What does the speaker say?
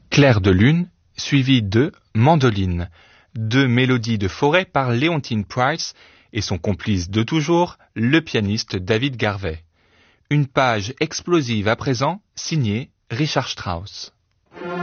Clair de lune, suivi de Mandoline, deux mélodies de forêt par Leontyne Price et son complice de toujours, le pianiste David Garvey. Une page explosive à présent, signée Richard Strauss.